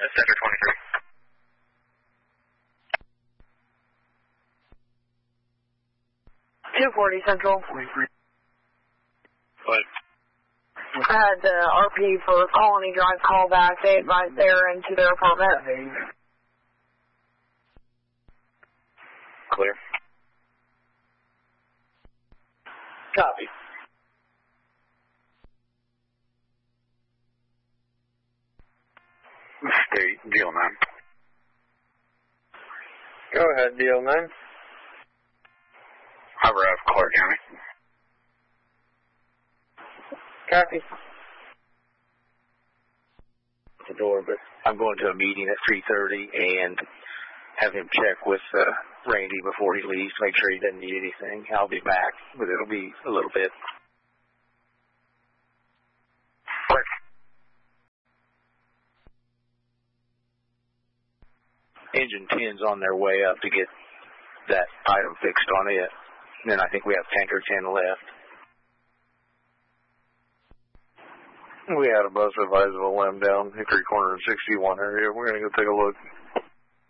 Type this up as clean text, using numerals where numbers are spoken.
Center 23. 240 Central. 23. What? I had the RP for Colony Drive call back. They advised they're into their apartment. Clear. Copy. State, DL9. Go ahead, DL9. I arrived Clark County. Copy. The door, but I'm going to a meeting at 3:30 and have him check with Randy before he leaves, make sure he doesn't need anything. I'll be back, but it'll be a little bit. Engine 10's on their way up to get that item fixed on it. And then I think we have tanker 10 left. We had a bus advisable limb down Hickory Corner in 61 area. We're going to go take a look.